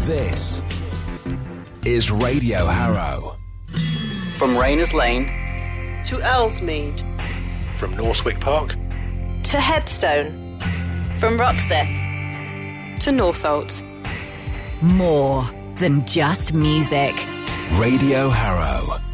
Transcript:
This is Radio Harrow. From Rayners Lane to Earlsmead. From Northwick Park to Headstone. From Roxeth to Northolt. More than just music. Radio Harrow.